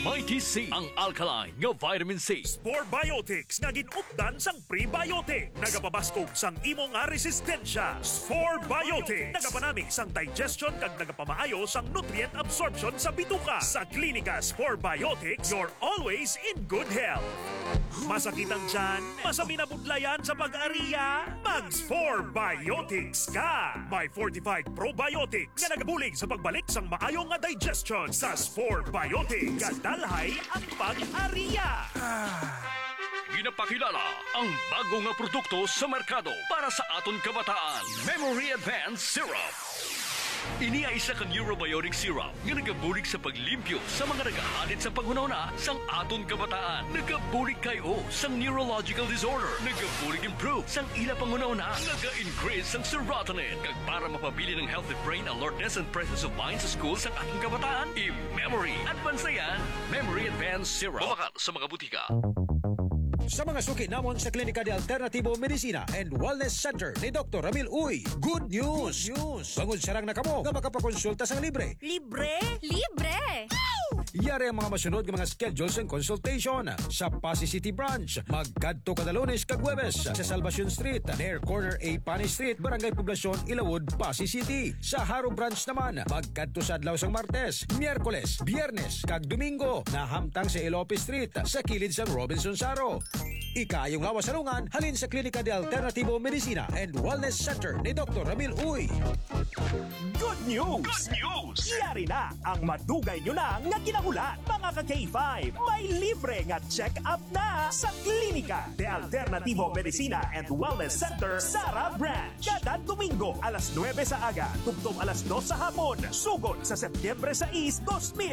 Mighty C, ang alkaline nga vitamin C. Spore Biotics nga ginupdan sang prebiotic. Nagapabaskog sang imo nga resistensya. Spore Biotics nagapanami sang digestion kag nagapamaayo sang nutrient absorption sa bituka. Sa klinika Spore Biotics, you're always in good health. Masakit ang tiyan? Masami na budlayan sa pag-ariya? Mag-Spore Biotics ka! May fortified probiotics nga nagabulig sa pagbalik sang maayo nga digestion. Sa Spore Biotics, kadalhay ang pag-ariya. Ginapakilala ang bago nga produkto sa merkado para sa aton kabataan. Memory Advanced Syrup. Ini ay isa ka neurobiotic syrup nga nagabulig sa paglimpyo sa mga nagahalit sa panghunahuna sang aton kabataan. Nagabulig kayo sang neurological disorder. Nagabulig improve sang ila panghunahuna. Naga-increase sang serotonin. Kag para mapabili ng healthy brain alertness and presence of mind sa school sang ating kabataan, i-Memory Advance na yan. Memory Advanced Syrup. Bumaka sa mga butika. Sa mga suki namon sa Klinika de Alternativo Medicina and Wellness Center ni Dr. Ramil Uy, good news! Bangod sarang na kamo nga makapakonsulta sang libre. Libre? Libre! Yari ang mga masunod ng mga schedules and consultation sa Pasay City Branch. Magkadto kada Lunes kag Huwebes sa Salvacion Street, near corner A Pani Street, Barangay Poblacion, Ilawod, Pasay City. Sa Haro Branch naman, magkadto sa adlaw sang Martes, Miyerkules, Biyernes kag Domingo na hamtang sa Ilope Street sa kilid sang Robinson Saro. Ikayong lawas salungan halin sa Klinika de Alternativo Medicina and Wellness Center ni Dr. Ramil Uy. Good news! Good news! Iyari na ang madugay nyo na nga kinahulan. Mga ka-K5, may libre nga check-up na sa Klinika de Alternativo Medicina and Wellness Center, Sara Branch. Kada Domingo, alas 9 sa aga, tugtong alas 2 sa hapon. Sugod sa Setyembre 6,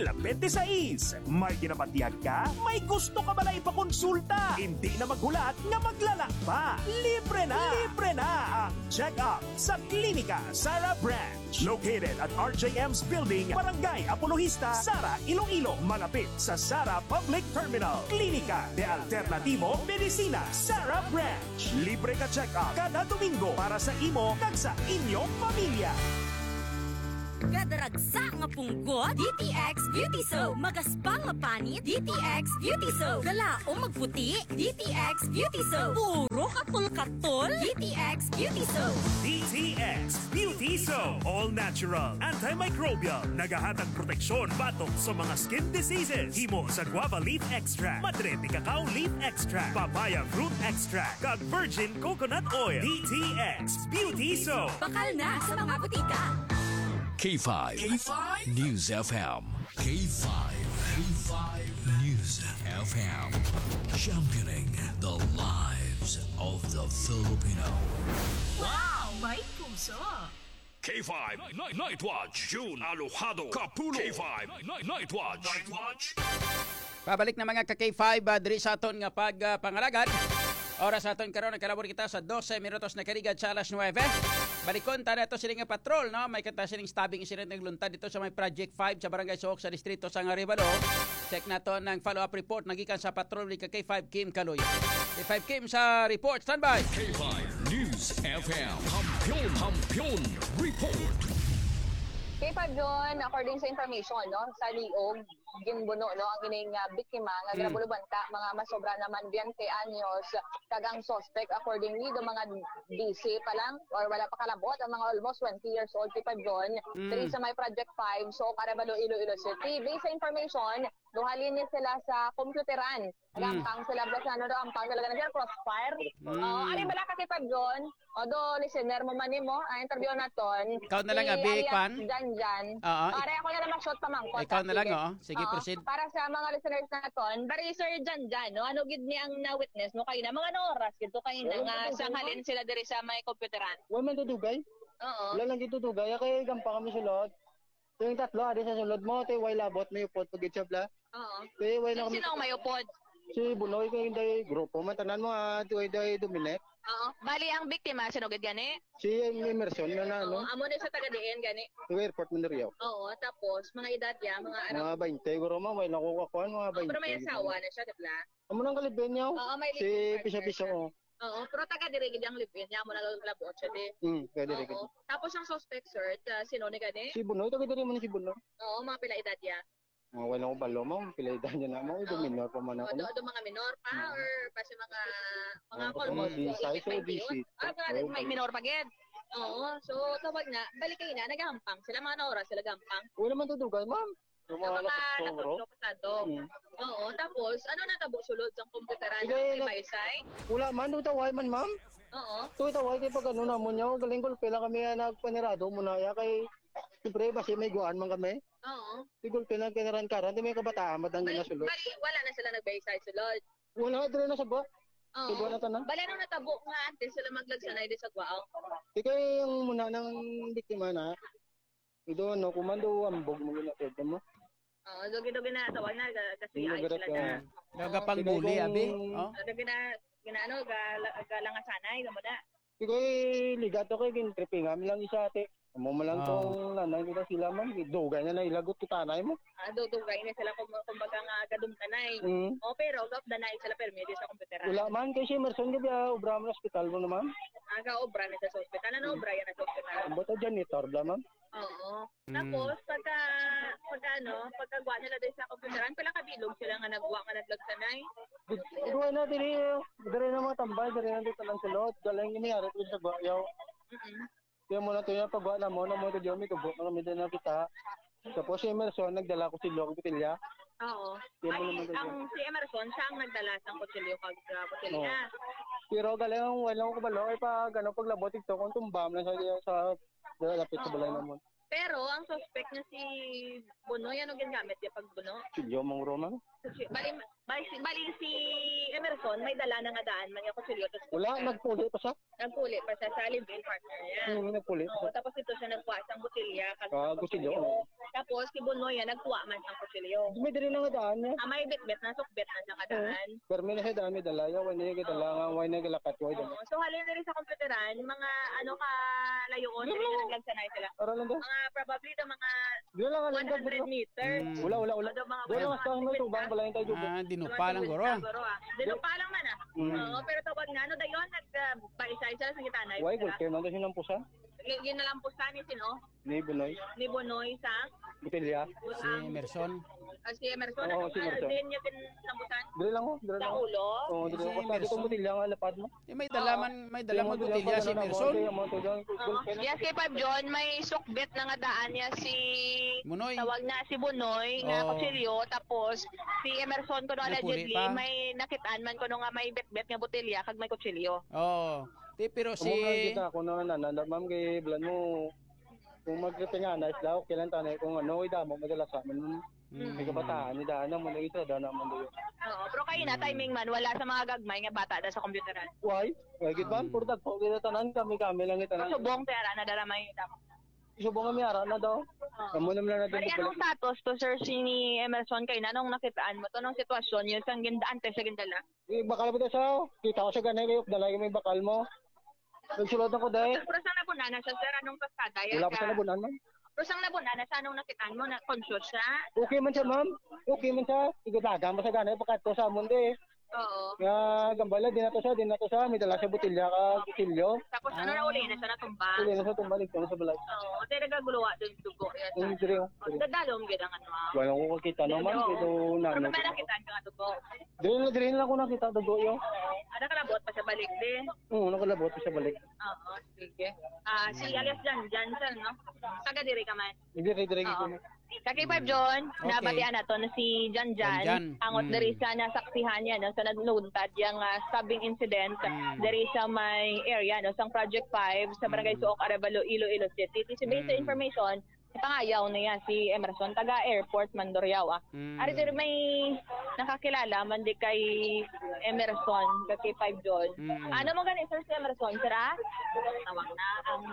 2026. May ginapatiyag ka? May gusto ka ba na ipakonsulta? Hindi na maghulat nga maglalak pa. Libre na! Libre na ang check-up sa Klinika Sara Branch. Located at RJM's Building, Barangay Apologista, Sara, Iloilo, malapit sa Sara Public Terminal. Klinika de Alternativo Medicina, Sara Branch. Libre ka check-up kada Domingo para sa imo kag sa inyong pamilya. Kadaragsa nga punggot, DTX Beauty Soap. Magaspang nga panit, DTX Beauty Soap. Galaong magputi, DTX Beauty Soap. Puro katol-katol, DTX Beauty Soap. DTX Beauty Soap. All natural, antimicrobial, nagahatag proteksyon batok sa mga skin diseases. Himo sa guava leaf extract, madre cacao leaf extract, papaya fruit extract, kag virgin coconut oil. DTX Beauty Soap. Bakal na sa mga butika. K5. News FM. K5. News FM. Championing the lives of the Filipino. Wow! May puso! K5 Night Watch. June Alojado Capulo. K5 Night Watch. Pabalik na mga ka-K5 diri sa aton nga pagpangalagad. Oras sa aton karon nagkalabor kita sa 12 minutos na karigad sa alas 9. Balikon ta nato sila nga patrol, no? May kanta siling stabbing incident ng luntad dito sa may Project 5 sa Barangay Sook sa distrito sa Arevalo. Check nato ng follow-up report nagikan sa patrol ni K5 Kim Kaloy. K5 Kim sa report, standby. K5 News FM. Kampiyon report. K5 John, according sa information, no, sa liog, ginbuno, no, ang ining biktima, nga grabuluban ka, mga masobra naman 20 anyos, kagang suspect, accordingly, do mga DC pa lang, or wala pa kalabot, ang mga almost 20 years old, K5 John, diri sa may Project 5, so Arevalo, Iloilo City. Based sa information, duhalin niya sila sa computeran. Ampang sila sa ano do, ampang talaga na dyan, crossfire. Ari bala ka K5 John, o do, listener mo man mo, interview na ton. Ikaw na lang, Abi, Kwan. Dyan. Ari ako na naman shot pamangkot. Ikaw na lang, oh. Sige, proceed. Para sa mga listeners naton, bari Sir Dyan, no, ano gid ni ang na-witness, no, kayo na, mga oras, gito kayo na nga, sanghalin sila diri sa may computeran. Wala man tutugay? Oo. Wala lang tutugay, kaya gampang kami sulod. Yung tatlo, adi sa sulod mo, tayo way labot, may upot, pag itsabla. Oo. Sino ang may upod? Si Bunoy, kaya hindi grupo, matanan mo, tuway day Dominic. Oo. Bali, ang biktima, sino gid gani? Si Emerson, na Oo, amo na sa taga-diin, gani? Yung airport mo na Rio. Oo, tapos, mga edad niya, mga Mga 20, guro mo, may nakukakuan, mga 20. pero may asawa na siya, diba? Amo nang kalibin niya, Oo, may si Pisa-Pisa, oh. Oo, pero taga-diri gid ang libin niya, mo na lalabot siya, di? Pwede rin. Tapos, ang suspect, sir, sino ni gani? Si Bunoy, taga-diri mo na si Bunoy. Oo, mga pila edad niya. Mga wala ko balo mo, pilaydan niya na mo, minor pa man ako. Do mga minor pa or pa sa mga Mga size o visit. may minor pa gid. Oo, so tawag na, balik kayo na, nagampang sila, mga oras sila gampang. Wala man tudugan, ma'am. Yung mga laptop. Pasado. Oo, tapos, ano natabo sulod sa komputeran Sige, ng Baysay? Wala man, tutaway man, ma'am. Oo. Tutaway kay pag ano na mo niyo, galing gulpe lang kami nagpanirado muna ya kay siyempre basi may guan man kami. Oo. Di gulpe lang kinaran-karan, di may kabataan madang ginasulod. Bali, wala na sila nag-Baysay sulod. Wala, dire na sa ba? Oo. Diba na tanan? Bali, ano natabo nga antes sila maglagsanay di sa Guao? Di kay yung muna ng biktima na, ito no, kumando ambog mo ginatod mo. Oo, dogi-dogi na tawag na kasi Yung ay nagarat sila na. Nagapang bully, abi. Oh. Dogi na ginaano galangasanay gamo na. Di kay ligato kay gintripping kami lang isa ate. Amo mo lang tong nanay kita sila man, dugay na ilagot tutanay mo. Dugay na sila kumbaga nga gadumtanay. O pero gap danay sila permit sa komputeran. Wala man kay si Emerson gabi obra mo hospital mo naman. Aga obra na sa ospital. Ano obra yan sa ospital? Boto janitor bla man. Oo. Tapos pagkagwa nila din sa komputeran, pala kabilog sila nga nagwa nga naglagsanay. Duwa na dire na mga tambay, dire na dito lang sulod. Galing ni ari ko sa bayaw. Kaya mo na to yung pagwa na mo to diyo mi tubo na kami din na kita. Tapos si Emerson nagdala ko si Log Botelya. Oo. Ay, Ang si Emerson siya ang nagdala ng kutsilyo kag botelya. Pero galing wala ko balo ay pag paglabot ito kung tumbam na sa lapit sa balay namon. Pero ang suspect niya si Bunoy, ano ginamit niya pag Buno? Silyo mong Roma. Bali si Emerson, may dala na nga daan man niya kutsilyo. Wala, nagpuli pa siya. Nagpuli pa siya sa live-in partner niya. Nagpuli pa siya. Tapos ito siya nagkuha ng botelya. Gusilyo. Tapos si Bunoy nagkuha man ng kutsilyo. May diri na nga daan niya. May bit-bit na sukbit na siya kadaan. Pero may nasa dami dala, yaw na yung dala nga, way na galakat, way dala. So halin na rin sa komputeran, mga kalayoon, hindi na naglagsanay sila. Ara lang daw. Mga probably the mga Dila lang nga 100 meters. Wala. Dila lang sa may tubang balay tayo jubo. Dinupa lang guro. Dinupa lang man ah. Oo, pero tawag na, ano dayon, nagpaisay sila sa gitanay. Way, good care nandun silang pusa. Ginalampusan ni sino? Ni Bunoy. Ni Bonoy sa Botelya. Si Emerson. si Emerson. Oo, si Emerson. Din niya ginalampusan. Dili lang dili Sa lang. ulo. Oo, dili lang. Si Kasi itong botelya nga lapad mo. May dalaman botelya si Emerson. Yes, kay Pab John, may sukbit na nga daan niya si Munoy. tawag na si Bunoy nga Oo. kutsilyo, tapos si Emerson kuno Napuli allegedly pa. may nakitaan man kuno nga may bet-bet nga botelya kag may kutsilyo. Oh. Pero si Kita ako na ma'am kay blan mo. Kung magkipingan na isla, okay lang tanay kung ano, idamo madala sa amin. May kabataan, idaan na mo na ito, daan na mo na yun. Oo, pero kayo na timing man wala sa mga gagmay nga bata da sa komputeran. Why? Why, gitban, puro dagpo, kita tanan, kami lang itanan. Subong tera na dala may damo. Subong kami, ara na daw. Kamu naman na Bali, natin. anong status to sir si ni Emerson kayo na nung nakitaan mo to nung sitwasyon yun sang gindaan sa gindala? Bakal mo sa kita ko sa ganay kayo, dalay mo yung bakal mo. Nagsulot ako dahil. Pero sang nabunana sa sir anong pasada yan Wala pa sa nabunan, ma'am. Pero sang nabunana sa anong nakitaan mo na conscious siya? Okay man siya, ma'am. Okay man siya. Igadagan mo sa ganay, pakat ko sa mundo eh. Oo. Nga gambala, di na to siya, may dala siya botilya ka, botilyo. Tapos ano na uli na siya natumba? Uli na sa tumbalik, na sa balay. Oo. Kasi nagaguluwa doon dugo. Yan. Yung dire, Dadalom yun ang ano. wala ko kakita naman, ito Pero namin. may nakitaan ka nga dugo. Dire na ako nakita, dugo yun. Ano ka nabot pa sa balik din? Oo, nakalabot ko sa balik. Oo. Sige. Si alias Jansen, no? Taga diri ka man. Dire Oo. ko. Kaki Five John, Okay. nabatian na to na si Janjan. Janjan. Angot diri sa nasaksihan niya no, sa nagluntad yung stabbing incident diri sa may area no, sa Project 5 sa Barangay Suok, Arevalo, Iloilo City. Based sa information, pangayaw na yan si Emerson, taga Airport, Mandurriaw. Ari diri may nakakilala man di kay Emerson, kay Five John. Ano mo gani sir si Emerson, sir ah? Tawag na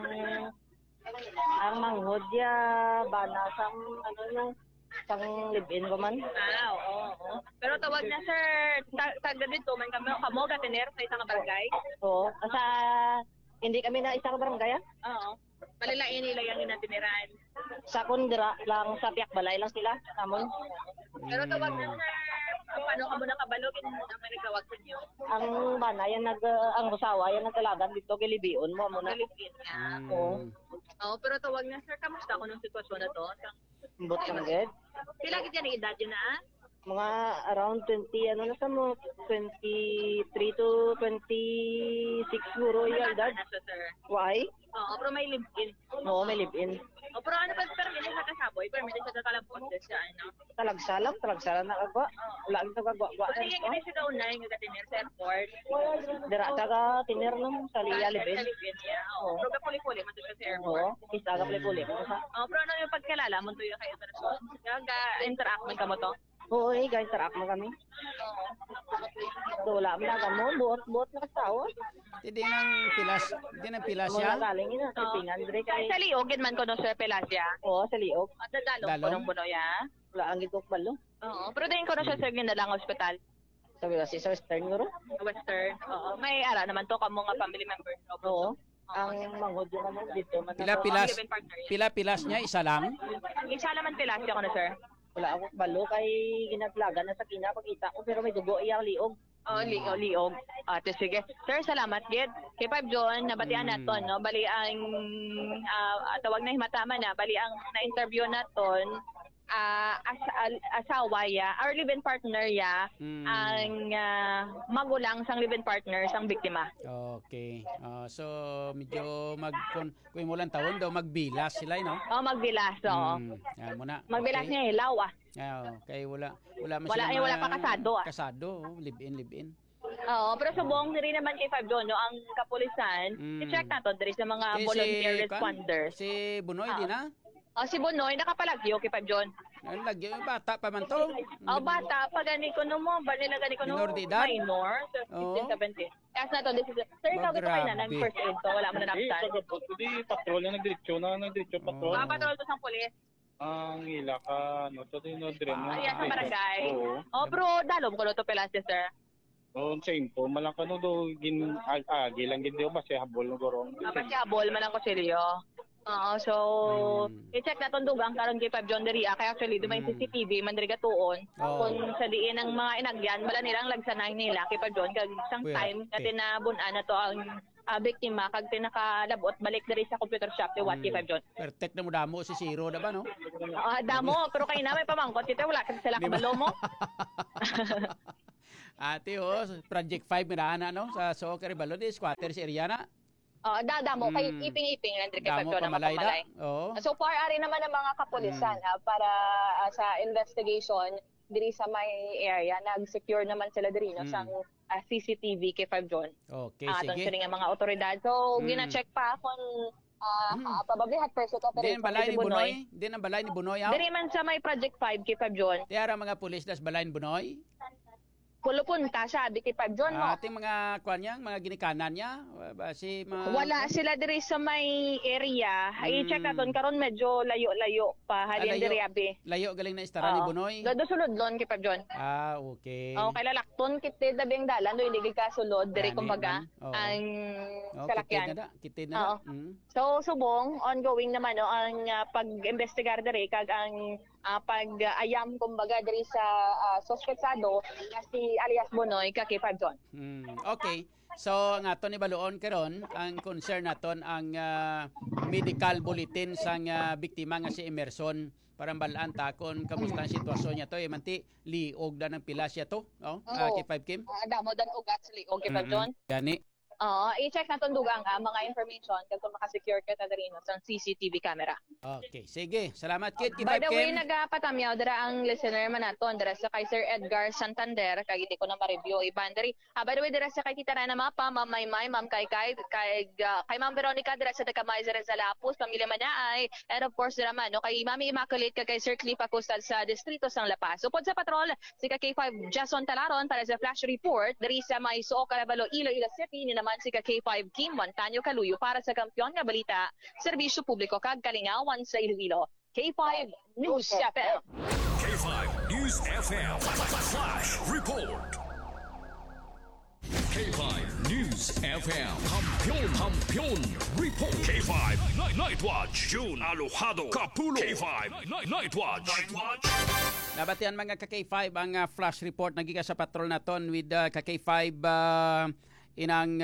ang manghod ya bana sang ano yung sang live-in ko man. Oo. Pero tawag na sir, taga dito man kamo gatiner sa isang barangay. Oo, asa hindi kami na isa ka barangay. Oo. Palilain nila yung ginatiniran. Sa kundra lang sa Piak Balay lang sila namon. Pero tawag na sir, paano ka mo nakabalogin ang nagtawag sa inyo? Ang bana yan ang usawa yan nagdalagan dito gilibion mo muna. Galipin niya. Oo. Oo, pero tawag na sir, kamusta ko nung sitwasyon na to? Ambot ka na gid. Pila gid yan edad yun na? Mga around 20, ano na sa mo, 23 to 26 siguro yung edad. Ano siya, sir? Why? Oo, pero may live-in. Oo, may live-in. O, pero ano ba, permit sa kasaboy? Permit sa kakalabot siya, ano? Talagsa lang nakagwa. Wala ang nagagwa-gwa. Kasi yung kasi daw na yung gatinir sa airport. Dira sa ka tinir nung sa liya live-in. Sa live-in, yeah. Oo. Pero kapuli-puli, man siya sa airport. Oo, isa ka puli-puli. Oo, pero ano yung pagkalala mo tuyo kayo sa resort? Interact man ka mo to? Oo, guys, interact na kami. So, wala mo na kamo, buot na kasawa. Hindi nang pilas Muna siya. galing yun, sa Pingan. Dire kay... Sa liog, man ko no, Sir Pelasya. Oo, sa liog. At dadalong ko Dalong? ng buno, ya? Wala ang gitok balo. Oo, pero din ko na siya, Sir, ginalang hospital. Sabi na si Sir Stern guro. Western. Oo, may ara naman to kamo nga family members. Oo. Ang mangod yung ano dito. Pila-pilas niya, isa lang. Isa naman Pelasya ko na, Sir. Wala ako balo kay ginaglaga na sa kina pagkita ko pero may dugo iyang liog. Oo, liog. Ate, sige. Sir, salamat, Gid. Kay Five John, nabatian naton, no? Bali ang, tawag na himatama na, bali ang na-interview naton, asawa ya, or live-in partner ya, ang magulang sang live-in partner, sang biktima. Okay. So, medyo kung mo lang taon daw, magbilas sila, no? Oo, magbilas, oo. Yan muna. Magbilas niya, hilaw, Okay, wala man wala pa kasado, Kasado, live-in. Oo, pero subong rin naman kay Five John, no, ang kapulisan, i-check nato diri sa mga volunteer responders. Si Bunoy din, ha? Si Bonoy, nakapalagyo kay Five John. Lagi, bata pa man to. Bata, pa gani ko no mo, nila gani ko no. Minor de edad? Minor, so 15, 17. As na to, this is, sir, ikaw ito kayo na, nag-first aid to, wala mo na nakasal. Hindi, patrol na nagdiretso patrol. Patrol to sang pulis. Ang ila ka, no, to yung dire mo. Sa barangay. Oo. Pero dalom ko no to pelas, sir. Oo, sa info, malang ka no, gilang gindi ba siya habol no gorong. Kasi habol man ang kusilyo. Oo, so, i-check na itong dugang karon kay Five John Deria. Kaya actually, dumay CCTV, mandriga tuon. Kung sa diin ng mga inagyan, bala nilang lagsanay nila kay Five John. Kag isang time na tinabunan na to ang biktima, kag tinakalabot, balik diri sa computer shop, ni Wati Five John. Perfect na mo damo si Zero na ba, no? Damo, pero kayo na may pamangkot. Ito, wala kasi sila kabalo mo. Ate, Project 5 na no? Sa Soccer Balon, squatter si Ariana. Damo, kay iping-iping lang kay Damo Pagyo na pamalay mapamalay. So far, ari naman ang mga kapulisan para sa investigation diri sa may area, nag-secure naman sila diri no, sa CCTV kay Five John. Okay, sige. Aton nga mga otoridad. So, gina-check pa kung probably had person to Din balay ni Bunoy? Din ang balay ni Bunoy? Diri man sa may Project 5 kay Five John. Tiara mga pulis das balay ni Bunoy? Pulupunta sabi kay Five John mo. Ating mga kuan mga ginikanan niya, wala sila diri sa may area. I-check naton karon medyo layo-layo pa halin diri abi. Layo galing na istara ni Bunoy. Gado sulodlon kay Five John. Okay. Kay lalakton kit dabing dalan do hindi ka sulod diri kumbaga ang salakyan. Kitid na. So subong ongoing naman no ang pag-investigar diri kag ang pag-ayam kumbaga diri sa suspetsado na si alias Bonoy kay Five John. Okay. So ang aton ni baluon karon ang concern naton ang medical bulletin sang biktima nga si Emerson para balaan ta kon kamusta ang sitwasyon niya to manti liog na ng pila siya to kay Five Kim. Damo dan ugat sa liog kay Five John. Gani. I-check naton dugang mga information kung maka-secure ka ta diri no sa CCTV camera. Okay, sige. Salamat kid kay By the way, Kim. nagapatamyaw dira ang listener man naton dira sa kay Sir Edgar Santander kay hindi ko na ma-review iban diri. By the way, dira sa kay kita na mapa, Ma'am Maymay, Ma'am kay Ma'am Veronica dira sa Tacamay Zalapus, pamilya man ay, and of course dira man no kay Mami Immaculate kay Sir Cliff Acostal sa distrito sang La Paz. Upod sa patrol si K5 Jason Talaron para sa flash report diri sa may Soo Carabalo, Iloilo City ni naman si K5 Kim Montaño Caluyo para sa kampiyon nga balita, serbisyo publiko kag kalingawan sa Iloilo. K5 News FM. K5 News FM. Flash report. K5 News FM. Kampiyon report. K5 Night Watch. June Alojado Capulo. K5 Night Watch. Nabatian mga ka-K5 ang flash report nagiga sa patrol naton with ka-K5 inang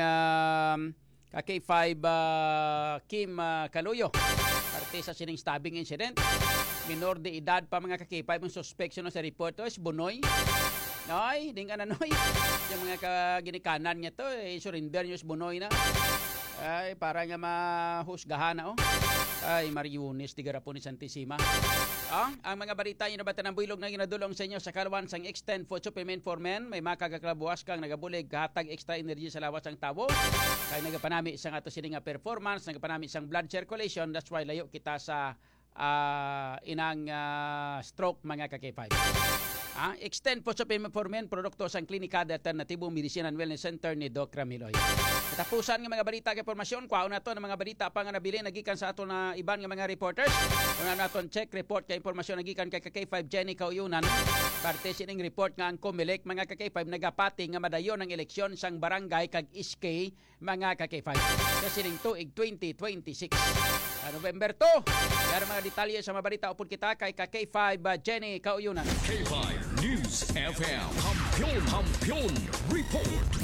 ka-K5 Kim Caluyo parte sa sining stabbing incident minor de edad pa mga ka-K5 ang suspect sa report to is Bunoy. Noy, ding ka na noy. Yung mga ginikanan niya to, surrender niyo sa Bunoy na. Ay, para nga mahusgahan na, oh. Ay, Mariones, tigara po ni Santisima. Ang mga balita nyo na bata ng builog na ginadulong sa inyo sa kalawan sang extend food supplement for men. May makagaglabuas kang nagabulig, hatag extra energy sa lawas ang tabo. Kaya nagapanami isang ato sining performance, nagapanami isang blood circulation. That's why layo kita sa inang stroke mga ka-K5. Extend po sa payment for men, produkto sa Klinika de Alternatibo Medicine and Wellness Center ni Doc Ramiloy. Katapusan ng mga balita kay informasyon, kuha na to ng mga balita pa nga nabili nagikan sa ato na iban nga mga reporters. Kung na naton check report kay informasyon nagikan kay K5 Jenny Kauyunan. Parte sining report nga ang Comelec mga K5 nagapati nga madayon ang eleksyon sang barangay kag SK mga K5. Sa sining tuig 2026. November 2. Pero mga detalye sa mga balita upod kita kay K5 Jenny Kauyunan. K5 News FM. Hampion Report.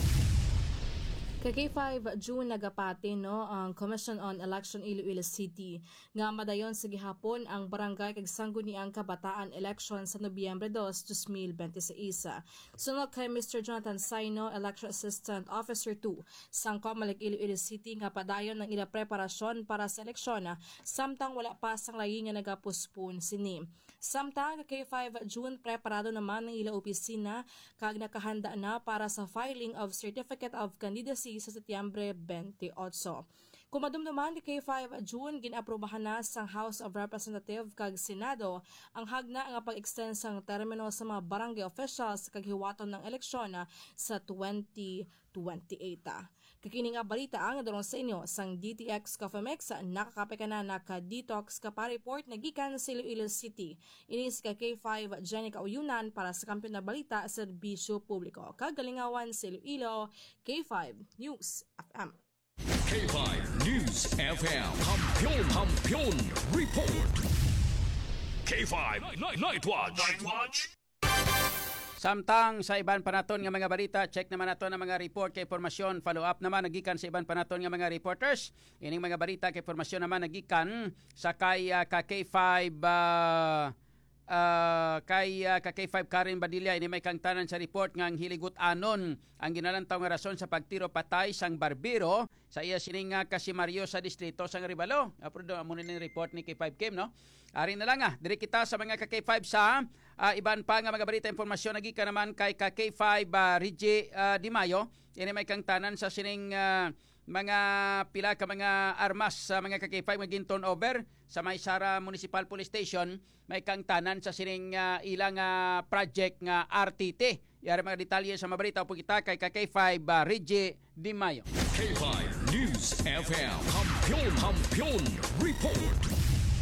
Kay 5 June nagapati ang Commission on Election Iloilo City nga madayon sa gihapon ang barangay kag sangguniang kabataan election sa Nobyembre 2, 2026. Sunod kay Mr. Jonathan Saino, Election Assistant Officer 2 sang Comelec Iloilo City nga padayon ng ila preparasyon para sa eleksyon samtang wala pa sang layi nga nagapuspon sini. Samtang kay 5 June preparado naman ng ila opisina kag nakahanda na para sa filing of Certificate of Candidacy sa Setyembre 28. Kumadumduman kay 5 June ginaprobahan na sang House of Representatives kag Senado ang hagna nga pag-extend sang termino sa mga barangay officials kag hiwaton ng eleksyon sa 2028. Kakini nga balita ang nadulong sa inyo sang DTX Coffeemex nakakape ka na naka-detox ka pa-report na gikan sa Iloilo City. Inis ka K5 Jenny Kauyunan para sa kampiyon na balita sa serbisyo publiko. Kagalingawan sa Iloilo, K5 News FM. K5 News FM. Hampion Report. K5 Night Watch. Samtang sa iban pa naton nga mga balita, check naman nato ang mga report kay informasyon, follow up naman nagikan sa iban pa naton nga mga reporters. Ining mga balita kay informasyon naman nagikan sa kay K5 K5 Karen Badilla ini may kang tanan sa report nga ang hiligut anon ang ginalantaw nga rason sa pagtiro patay sang barbero sa iya sining kasi Mario sa distrito sang Ribalo. Aprodo amo ni report ni K5 Kim no. Ari na lang diri kita sa mga K5 sa iban pa nga mga balita informasyon nagikan naman kay K5 Reggie Di Mayo ini may kang tanan sa sining mga pila ka mga armas sa mga K5 nga gin-turn over sa May Sara Municipal Police Station may kang tanan sa sining ilang project nga RTT. Yari mga detalye sa mabalita po kita kay K5 Reggie Di Mayo. K5 News FM. Hampion Report.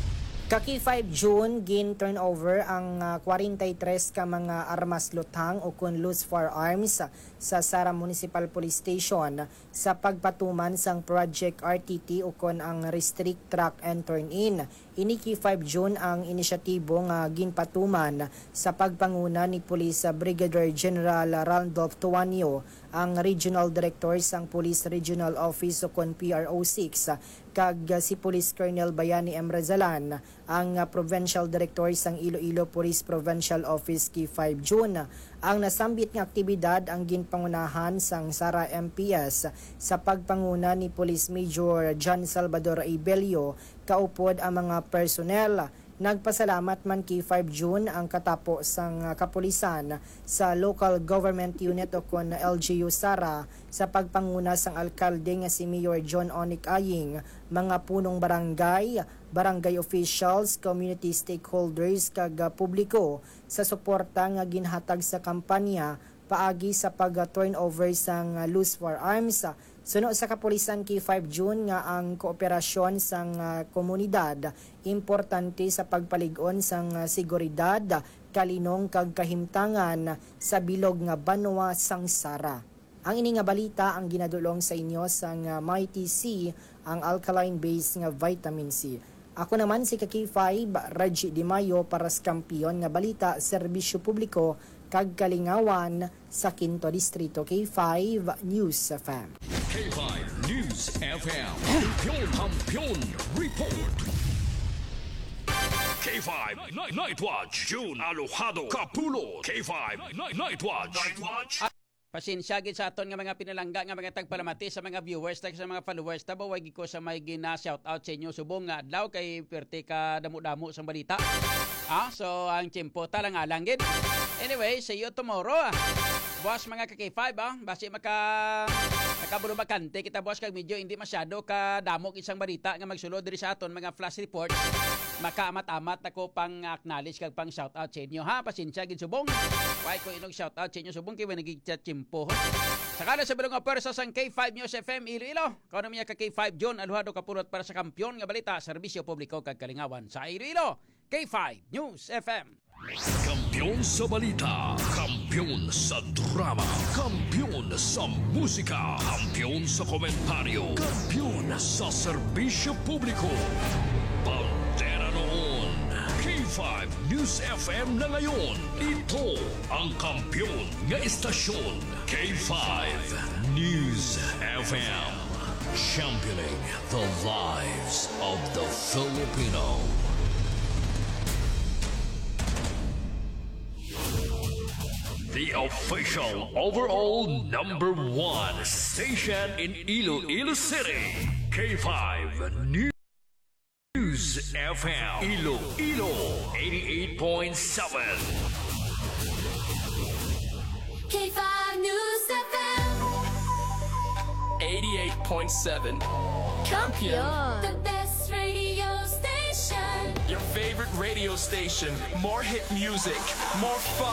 Kaki 5 June, gin-turn over ang 43 ka mga armas luthang o kun loose firearms sa Sara Municipal Police Station sa pagpatuman sang Project RTT o kun ang Restrict Track and Turn In. Iniki 5 June ang inisyatibo nga ginpatuman sa pagpanguna ni Police Brigadier General Randolph Tuanio, ang Regional Director sang Police Regional Office o kun PRO6, kag si Police Colonel Bayani M. Razalan, ang Provincial Director sang Iloilo Police Provincial Office ki 5 June. Ang nasambit nga aktibidad ang ginpangunahan sang Sara MPS sa pagpanguna ni Police Major John Salvador Abelio, kaupod ang mga personnel. Nagpasalamat man kay 5 June ang katapo sang kapulisan sa Local Government Unit o kun LGU Sara sa pagpanguna sang alkalde nga si Mayor John Onic Aying, mga punong barangay, barangay officials, community stakeholders kag publiko sa suporta nga ginhatag sa kampanya paagi sa pag-turnover sang loose firearms. Suno sa kapulisan kay 5 June nga ang kooperasyon sang komunidad importante sa pagpalig-on sang seguridad, kalinong kag kahimtangan sa bilog nga banwa sang Sara. Ang ini nga balita ang ginadulong sa inyo sang Mighty C, ang alkaline base nga vitamin C. Ako naman si Kaki5 Reggie Di Mayo para sa kampiyon nga balita serbisyo publiko kag kalingawan sa Quinto Distrito. K5 News FM. K5 News FM. Hampion Report. K5 Night Watch. June Alojado Capulo. K5 Night Watch. Pasensya gid sa aton nga mga pinalangga nga mga tagpalamati sa mga viewers tag sa mga followers tabo wagi ko sa may gina shout out sa inyo subong nga adlaw kay perti ka damo-damo sa balita. So ang tiempo talang-alang gid. Anyway, see you tomorrow. Boss mga ka-K5 basi nakabulo bakante kita boss kag medyo hindi masyado ka damo isang balita nga magsulod diri sa aton mga flash reports. Makaamat-amat ako pang acknowledge kag pang shout out sa inyo ha. Pasensya gid subong. Why ko inog shout out sa inyo subong kay nagigchat po. Sakala sa bilong opersa sang K5 News FM Iloilo. Kauno miya ka K5 John Alojado kapurot para sa kampiyon nga balita, serbisyo publiko kag kalingawan sa Iloilo. K5 News FM. Kampiyon sa balita, kampiyon sa drama, kampiyon sa musika, kampiyon sa komentaryo, kampiyon sa serbisyo publiko. Pantera noon, K5 News FM na ngayon. Ito ang kampiyon nga istasyon, K5 News FM. Championing the lives of the Filipino. The official overall number 1 station in Iloilo City, K5 News FM, Iloilo 88.7. K5 News FM 88.7. Champion. The best radio station. Your favorite radio station. More hit music, more fun.